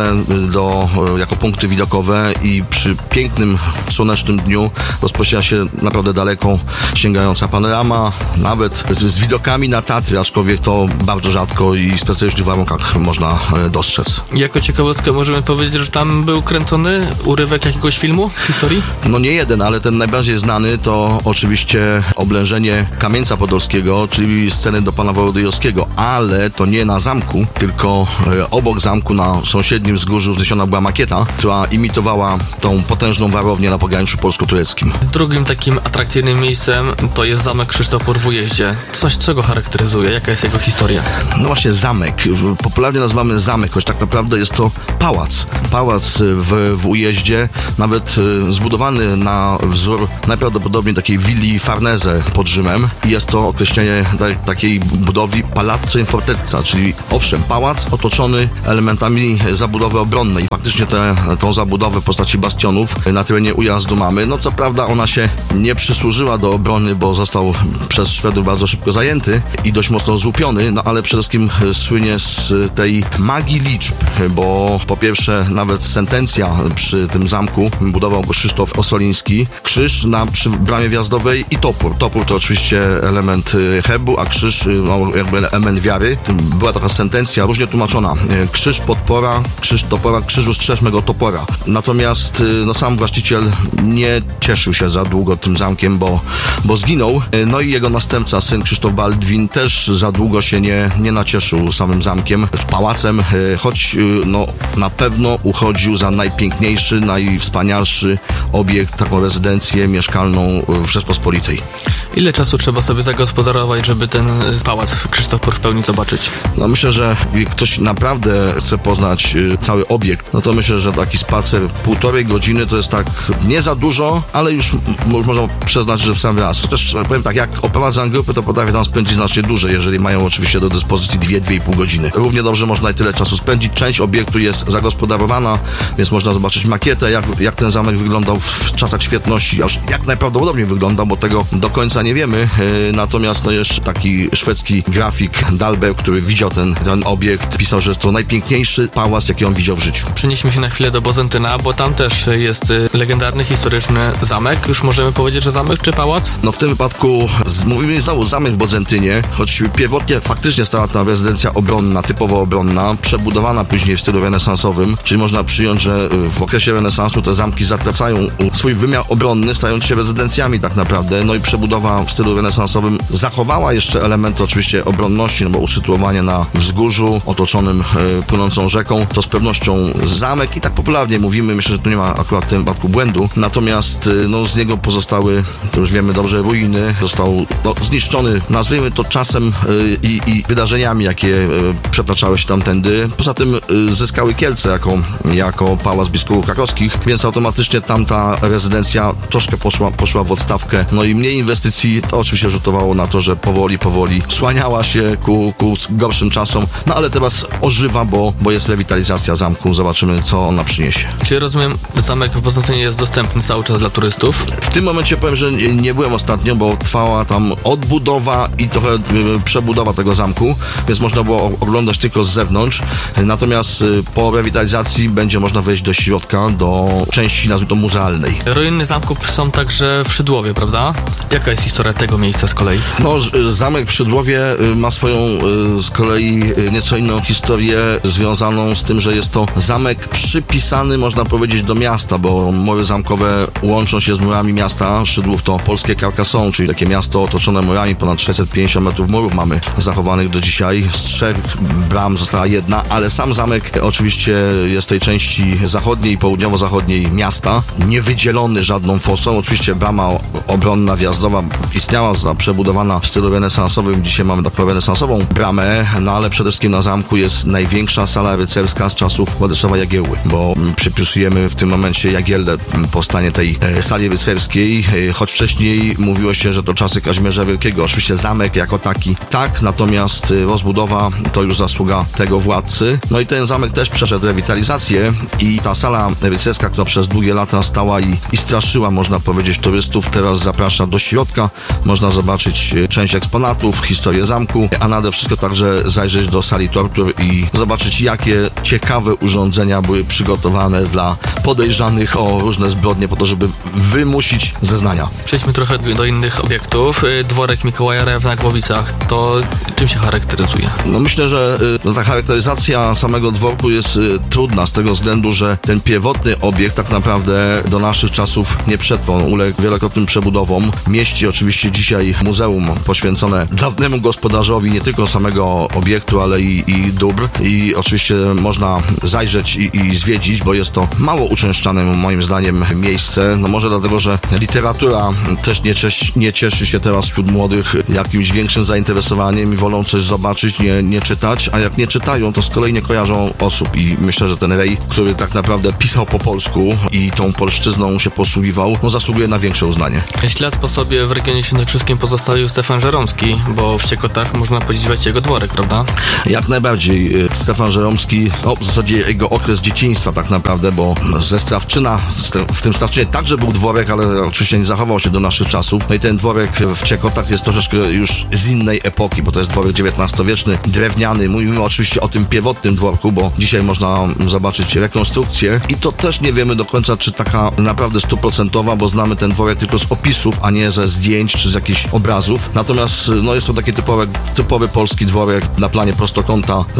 jako punkty widokowe i przy pięknym, słonecznym dniu rozpoczyna się naprawdę daleko sięgająca panorama, nawet z widokami na Tatry, aczkolwiek to bardzo rzadko i w specjalnych warunkach można dostrzec. Jako ciekawostkę możemy powiedzieć, że tam był kręcony urywek jakiegoś filmu w historii? No nie jeden, ale ten najbardziej znany to oczywiście oblężenie Kamieńca Podolskiego, czyli sceny do pana Wołodyjowskiego, ale to nie na zamku, tylko obok zamku na sąsiednim wzgórzu wzniesiona była makieta, która imitowała tą potężną warownię na pograniczu polsko-tureckim. Drugim takim atrakcyjnym miejscem to jest Zamek Krzysztopor w Ujeździe. Coś, co go charakteryzuje? Jaka jest jego historia? No właśnie zamek. Popularnie nazywamy zamek, choć tak naprawdę jest to pałac. Pałac w Ujeździe, nawet zbudowany na wzór najprawdopodobniej takiej willi Farnese pod Rzymem. I jest to określenie takiej budowli Palazzo in Fortezza, czyli owszem, pałac otoczony elementami zabudowy obronnej. Faktycznie tą zabudowę w postaci bastionów na terenie Ujazdu mamy. No co prawda ona się nie przysłużyła do obrony, bo został przez Szwedów bardzo szybko zajęty i dość mocno złupiony, no ale przede wszystkim słynie z tej magii liczb, bo po pierwsze nawet sentencja przy tym zamku budował go Krzysztof Ossoliński. Krzyż przy bramie wjazdowej i topór. Topór to oczywiście element herbu, a krzyż jakby element wiary. Była taka sentencja różnie tłumaczona. Krzyż podpora, krzyż topora, krzyżu strzeżmego topora. Natomiast sam właściciel nie cieszył się za długo tym zamkiem, bo zginął. No i jego następca, syn Krzysztof Baldwin, też za długo się nie nacieszył samym zamkiem, pałacem, choć na pewno uchodził za najpiękniejszy, najwspanialszy najwspanialszy obiekt, taką rezydencję mieszkalną w Rzeczpospolitej. Ile czasu trzeba sobie zagospodarować, żeby ten pałac Krzysztof w pełni zobaczyć? No myślę, że jak ktoś naprawdę chce poznać cały obiekt, no to myślę, że taki spacer 1,5 godziny to jest tak nie za dużo, ale już można przyznać, że w sam raz. Chociaż powiem tak, jak oprowadzam grupy, to potrafię tam spędzić znacznie dłużej, jeżeli mają oczywiście do dyspozycji 2-2,5 godziny. Równie dobrze można i tyle czasu spędzić. Część obiektu jest zagospodarowana, więc można zobaczyć makietę, jak ten zamek wyglądał w czasach świetności, aż jak najprawdopodobniej wyglądał, bo tego do końca nie wiemy. Natomiast no jeszcze taki szwedzki grafik Dahlberg, który widział ten obiekt, pisał, że jest to najpiękniejszy pałac, jaki on widział w życiu. Przenieśmy się na chwilę do Bozentyna, bo tam też jest legendarny, historyczny zamek. Już możemy powiedzieć, że zamek czy pałac? No w tym wypadku mówimy znowu zamek w Bozentynie, choć pierwotnie faktycznie stała tam rezydencja obronna, typowo obronna, przebudowana później w stylu renesansowym, czyli można przyjąć, że w okresie renesansu te zamki zatracają swój wymiar obronny, stając się rezydencjami tak naprawdę, no i przebudowa w stylu renesansowym zachowała jeszcze elementy oczywiście obronności, no bo usytuowanie na wzgórzu otoczonym płynącą rzeką, to z pewnością zamek i tak popularnie mówimy, myślę, że tu nie ma akurat w tym wypadku błędu, natomiast no z niego pozostały, to już wiemy dobrze, ruiny, został zniszczony, nazwijmy to czasem i wydarzeniami, jakie przetaczały się tamtędy. Poza tym zyskały Kielce jako pałac biskupów krakowskich, więc automatycznie tamta rezydencja troszkę poszła w odstawkę. No i mniej inwestycji, to oczywiście rzutowało na to, że powoli słaniała się ku gorszym czasom, no ale teraz ożywa, bo jest rewitalizacja zamku. Zobaczymy, co ona przyniesie. Czy rozumiem, zamek w Bozentynie jest dostępny cały czas dla turystów? W tym momencie powiem, że nie byłem ostatnio, bo trwała tam odbudowa i trochę przebudowa tego zamku, więc można było oglądać tylko z zewnątrz. Natomiast po rewitalizacji będzie można wejść do środka, do części, nazwijmy to, muzealnej. Ruiny zamku są także w Szydłowie, prawda? Jaka jest historia tego miejsca z kolei? No, zamek w Szydłowie ma swoją z kolei nieco inną historię związaną z tym, że jest to zamek przypisany, można powiedzieć, do miasta, bo mury zamkowe łączą się z murami miasta. Szydłów to polskie Carcassonne, czyli takie miasto otoczone murami, ponad 650 metrów murów mamy zachowanych do dzisiaj. Z 3 bram została 1, ale sam zamek oczywiście jest w tej części zachodniej, południowo-zachodniej miasta, niewydzielony żadną fosą. Oczywiście brama obronna, wjazdowa istniała, przebudowana w stylu renesansowym. Dzisiaj mamy taką renesansową bramę, no ale przede wszystkim na zamku jest największa sala rycerska z czasów Władysława Jagiełły, bo przypisujemy w tym momencie Jagiellę powstanie tej sali rycerskiej, choć wcześniej mówiło się, że to czasy Kazimierza Wielkiego. Oczywiście zamek jako taki tak, natomiast rozbudowa to już zasługa tego władcy. No i ten zamek też przeszedł rewitalizację i ta sala rycerska, która przez długie lata stała i straszyła, można powiedzieć, turystów, teraz zaprasza do środka. Można zobaczyć część eksponatów, historię zamku, a nade wszystko także zajrzeć do sali tortur i zobaczyć, jakie ciekawe urządzenia były przygotowane dla podejrzanych o różne zbrodnie po to, żeby wymusić zeznania. Przejdźmy trochę do innych obiektów. Dworek Mikołaja Rew na Głowicach, to czym się charakteryzuje? No myślę, że ta charakteryzacja samego dworku jest trudna z tego względu, że ten pierwotny obiekt tak naprawdę do naszych czasów nie przetrwał, uległ wielokrotnym przebudowom. Mieści oczywiście dzisiaj muzeum poświęcone dawnemu gospodarzowi nie tylko samego obiektu, ale i dóbr. I oczywiście można zajrzeć i zwiedzić, bo jest to mało uczęszczane moim zdaniem miejsce. No może dlatego, że literatura też nie cieszy się teraz wśród młodych jakimś większym zainteresowaniem i wolą coś zobaczyć, nie czytać, a jak nie czytają, to z kolei nie kojarzą osób i myślę, że ten Rej, który tak naprawdę pisał po polsku i tą polszczyzną się posługiwał, no zasługuje na większe uznanie. Ślad po sobie w regionie świętokrzyskim pozostawił Stefan Żeromski, bo w Ciekotach można podziwiać jego dworek, prawda? Jak najbardziej. Stefan Żeromski, w zasadzie jego okres dzieciństwa tak naprawdę, bo ze Strawczyna, w tym Strawczynie także był dworek, ale oczywiście nie zachował się do naszych czasów. No i ten dworek w Ciekotach jest troszeczkę już z innej epoki, bo to jest dworek XIX-wieczny, drewniany. Mówimy oczywiście o tym pierwotnym dworku, bo dzisiaj można zobaczyć rekonstrukcję i to też nie wiemy do końca, czy taka naprawdę 100%, bo znamy ten dworek tylko z opisów, a nie ze zdjęć czy z jakichś obrazów. Natomiast no jest to taki typowy polski dworek na planie prostokąta, kryty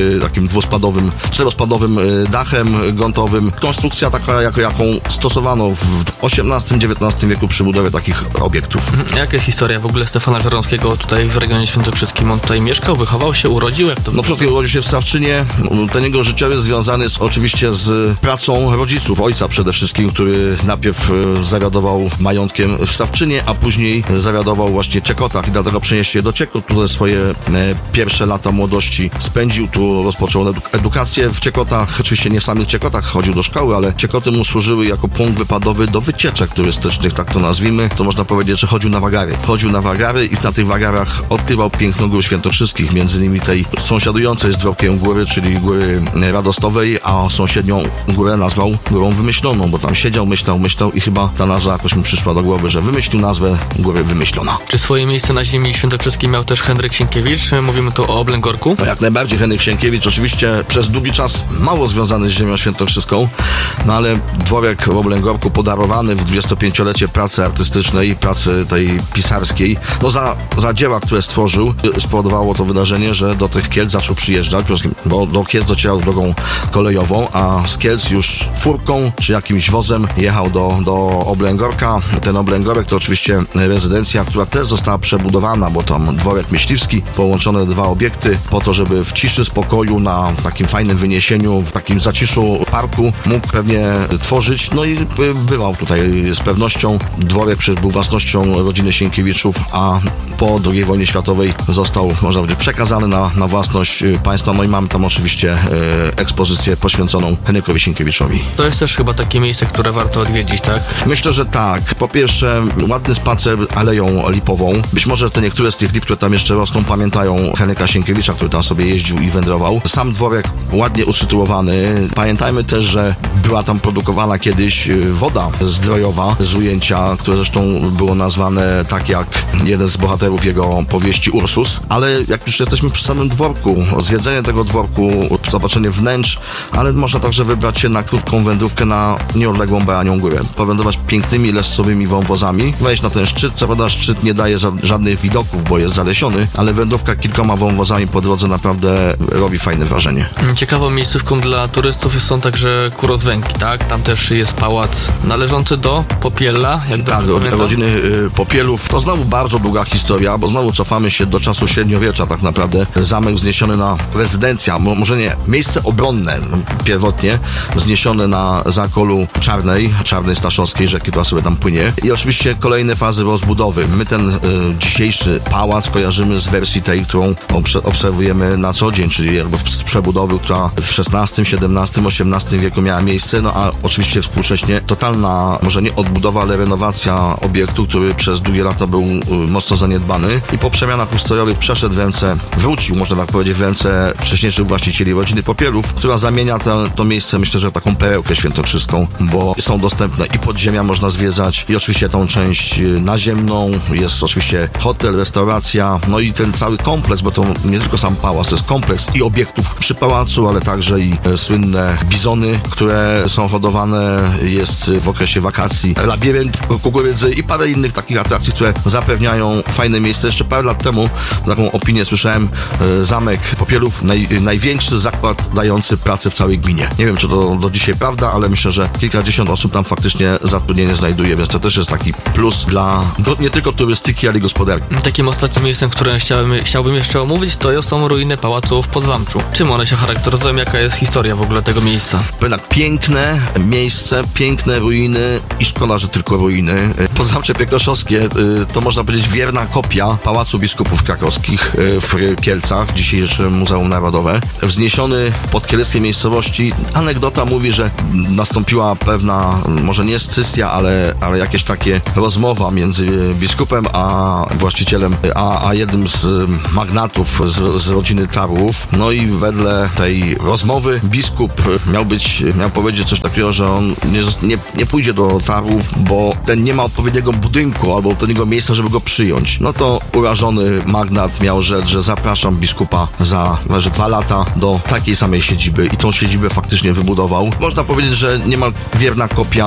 takim czterospadowym dachem gruntowym. Konstrukcja taka, jaką stosowano w XVIII-XIX wieku przy budowie takich obiektów. Jaka jest historia w ogóle Stefana Żeromskiego tutaj w regionie świętokrzyskim? On tutaj mieszkał, wychował się, urodził? Jak to przede wszystkim urodził się w Stawczynie. Ten jego życiorys związany jest oczywiście z pracą rodziców, ojca przede wszystkim, który najpierw zawiadował majątkiem w Stawczynie, a później zawiadował właśnie w Ciekotach i dlatego przenieśli się do Ciekot, które swoje pierwsze lata młodości spędził. Tu rozpoczął edukację w Ciekotach. Oczywiście nie w samych Ciekotach chodził do szkoły, ale Ciekoty mu służyły jako punkt wypadowy do wycieczek turystycznych, tak to nazwijmy. To można powiedzieć, że chodził na wagary. Chodził na wagary i na tych wagarach odkrywał piękno gór świętokrzyskich, między innymi tej sąsiadującej z Dworkiem góry, czyli góry Radostowej, a sąsiednią górę nazwał Górą Wymyśloną, bo tam siedział, myślał i chyba ta nazwa jakoś mu przyszła do głowy, że wymyślił nazwę Góry Wymyślona. Czy swoje miejsce na ziemi świętokrzyskiej miał też Henryk Sienkiewicz? Mówimy tu o Oblęgorku. No jak najbardziej Henryk Sienkiewicz, oczywiście przez długi czas mało związany z ziemią świętokrzyską, no ale dworek w Oblęgorku podarowany w 25-lecie pracy artystycznej, pracy tej pisarskiej, no za dzieła, które stworzył, spowodowało to wydarzenie, że do tych Kielc zaczął przyjeżdżać, bo do Kielc docierał drogą kolejową, a z Kielc już furką czy jakimś wozem jechał do Oblęgorka. Ten Oblęgorek to oczywiście rezydencja, która też została przebudowana, bo tam dworek myśliwski, połączone dwa obiekty po to, żeby w ciszy, spokoju, na takim fajnym wyniesieniu, w takim zaciszu parku mógł pewnie tworzyć. No i bywał tutaj z pewnością. Dworek przecież był własnością rodziny Sienkiewiczów, a po II wojnie światowej został, można powiedzieć, przekazany na własność państwa. No i mamy tam oczywiście ekspozycję poświęconą Henrykowi Sienkiewiczowi. To jest też chyba takie miejsce, które warto odwiedzić, tak? Myślę, że tak. Po pierwsze, ładny spacer Aleją Lipową. Być może te niektóre z tych lip, które tam jeszcze rosną, pamiętają Henryka Sienkiewicza, który tam sobie jeździł i wędrował. Sam dworek ładnie usytuowany. Pamiętajmy też, że była tam produkowana kiedyś woda zdrojowa z Ujęcia, które zresztą było nazwane tak jak jeden z bohaterów jego powieści Ursus. Ale jak już jesteśmy przy samym dworku, zwiedzenie tego dworku, zobaczenie wnętrz, ale można także wybrać się na krótką wędrówkę na nieodległą Baranią Górę. Powędrować pięknymi lescowymi wąwozami. Wejść na ten szczyt, co prawda szczyt nie daje żadnych widoków, bo jest zalesiony, ale wędrówka kilkoma wąwozami po drodze naprawdę robi fajne wrażenie. Ciekawą miejscówką dla turystów są także Kurozwęki, tak? Tam też jest pałac należący do Popiela. Tak, rodziny Popielów. To znowu bardzo długa historia, bo znowu cofamy się do czasu średniowiecza tak naprawdę. Zamek wzniesiony na rezydencja, może nie, miejsce obronne pierwotnie, wzniesione na zakolu Czarnej Staszowskiej rzeki, która sobie tam płynie. I oczywiście kolejne fazy rozbudowy. My ten dzisiejszy pałac kojarzymy z wersji tej, którą obserwujemy na co dzień, czyli jakby z przebudowy, która w XVI, XVII, XVIII wieku miała miejsce, no a oczywiście współcześnie totalna, może nie odbudowa, ale renowacja obiektu, który przez długie lata był mocno zaniedbany i po przemianach ustrojowych przeszedł w ręce, wrócił, można tak powiedzieć, w ręce wcześniejszych właścicieli rodziny Popielów, która zamienia to miejsce, myślę, że taką perełkę świętokrzyską, bo są dostępne i podziemia można zwiedzać i oczywiście tą część naziemną, jest oczywiście hotel, restauracja, no i ten cały kompleks, bo to nie tylko sam pałac, to jest kompleks i obiektów przy pałacu, ale także i słynne bizony, które są hodowane, jest w okresie wakacji labirynt kukurydzy i parę innych takich atrakcji, które zapewniają fajne miejsce. Jeszcze parę lat temu taką opinię słyszałem, zamek Popielów, największy zakład dający pracę w całej gminie. Nie wiem, czy to do dzisiaj prawda, ale myślę, że kilkadziesiąt osób tam faktycznie zatrudnienie znajduje, więc to też jest taki plus dla nie tylko turystyki, ale i gospodarki. Takim ostatnim miejscem, które chciałbym jeszcze omówić, to są ruiny pałacu w Podzamczu. Czym one się charakteryzują? Jaka jest historia w ogóle tego miejsca? Jednak piękne miejsce, piękne ruiny i szkoda, że tylko ruiny. Podzamcze Piekoszowskie to można powiedzieć wierna kopia Pałacu Biskupów Krakowskich w Kielcach, dzisiejsze Muzeum Narodowe. Wzniesiony pod kieleckiej miejscowości. Anegdota mówi, że nastąpiła pewna, może nie scysja, ale jakieś takie rozmowa między biskupem a właścicielem, a jednym z magnatów z rodziny Tarłów. No i wedle tej rozmowy biskup miał powiedzieć coś takiego, że on nie pójdzie do Tarłów, bo ten nie ma odpowiedniego budynku albo odpowiedniego miejsca, żeby go przyjąć. No to urażony magnat miał rzec, że zapraszam biskupa za 2 lata do takiej samej siedziby i tą siedzibę faktycznie wybudował. Można powiedzieć, że niemal wierna kopia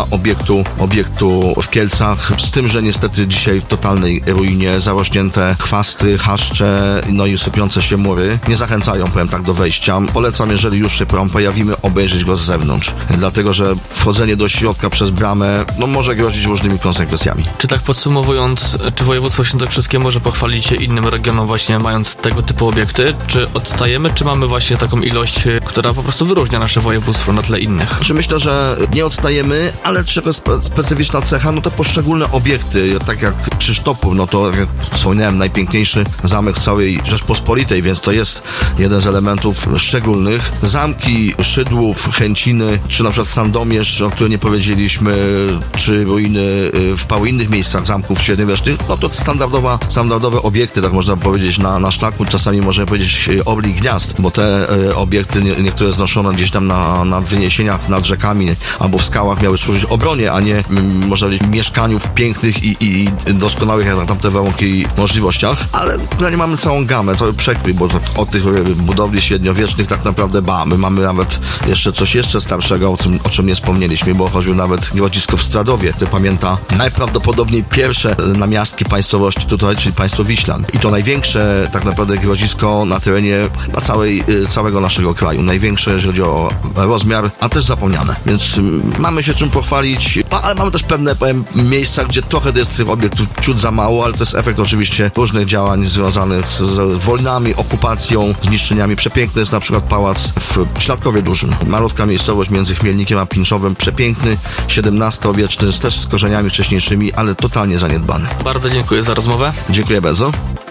obiektu w Kielcach, z tym, że niestety dzisiaj w totalnej ruinie, zarośnięte chwasty, chaszcze, no i sypiące się mury nie zachęcają, powiem powiem tak, do wejścia. Polecam, jeżeli już się pojawimy, obejrzeć go z zewnątrz. Dlatego, że wchodzenie do środka przez bramę może grozić różnymi konsekwencjami. Czy tak podsumowując, czy województwo świętokrzyskie może pochwalić się innym regionom właśnie mając tego typu obiekty? Czy odstajemy, czy mamy właśnie taką ilość, która po prostu wyróżnia nasze województwo na tle innych? Myślę, że nie odstajemy, ale trzeba specyficzna cecha, to poszczególne obiekty, tak jak Krzysztopów, to jak wspomniałem, najpiękniejszy zamek w całej Rzeczpospolitej, więc to jest jeden z elementów szczególnych. Zamki Szydłów, Chęciny, czy na przykład Sandomierz, o którym nie powiedzieliśmy, czy ruiny w paru innych miejscach zamków średniowiecznych, to standardowe obiekty, tak można powiedzieć, na szlaku, czasami możemy powiedzieć orli gniazd, bo te obiekty, niektóre znoszone gdzieś tam na wyniesieniach nad rzekami albo w skałach miały służyć obronie, a nie można powiedzieć mieszkaniu w pięknych i doskonałych jak na tamte warunki możliwościach, ale tutaj mamy całą gamę, cały przekrój, bo od tych budowli średniowiecznych tak naprawdę my mamy nawet coś jeszcze starszego, o czym nie wspomnieliśmy, bo choćby nawet grodzisko w Stradowie, które pamięta najprawdopodobniej pierwsze namiastki państwowości tutaj, czyli państwo Wiślan. I to największe tak naprawdę grodzisko na terenie chyba całego naszego kraju. Największe, jeżeli chodzi o rozmiar, a też zapomniane. Więc mamy się czym pochwalić, ale mamy też pewne miejsca, gdzie trochę jest tych obiektów ciut za mało, ale to jest efekt oczywiście różnych działań związanych z wojnami, okupacją, zniszczeniami. Przepiękny jest na przykład pałac w Śladkowie Dużym. Malutka miejscowość między Chmielnikiem a Pinczowem. Przepiękny, XVII-wieczny, też z korzeniami wcześniejszymi, ale totalnie zaniedbany. Bardzo dziękuję za rozmowę. Dziękuję bardzo.